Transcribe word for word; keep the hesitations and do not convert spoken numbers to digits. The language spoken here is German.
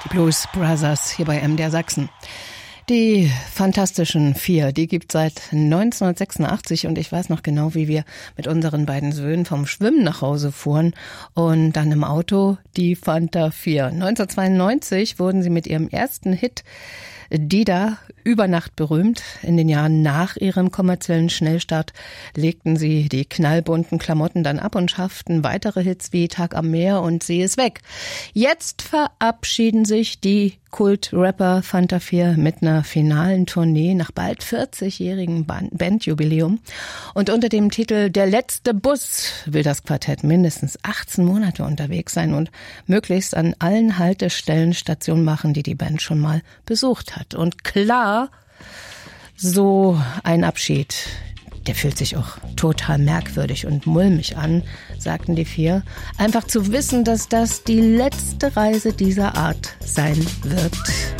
Blues Brothers hier bei M D R Sachsen. Die Fantastischen Vier, die gibt seit neunzehnhundertsechsundachtzig und ich weiß noch genau, wie wir mit unseren beiden Söhnen vom Schwimmen nach Hause fuhren und dann im Auto die Fanta Vier. neunzehnhundertzweiundneunzig wurden sie mit ihrem ersten Hit Dida über Nacht berühmt. In den Jahren nach ihrem kommerziellen Schnellstart legten sie die knallbunten Klamotten dann ab und schafften weitere Hits wie Tag am Meer und Sie ist weg. Jetzt verabschieden sich die Kult-Rapper Fanta Vier mit einer finalen Tournee nach bald vierzigjährigen Bandjubiläum. Und unter dem Titel Der letzte Bus will das Quartett mindestens achtzehn Monate unterwegs sein und möglichst an allen Haltestellen Station machen, die die Band schon mal besucht hat. Und klar, so ein Abschied, der fühlt sich auch total merkwürdig und mulmig an, sagten die Vier. Einfach zu wissen, dass das die letzte Reise dieser Art sein wird.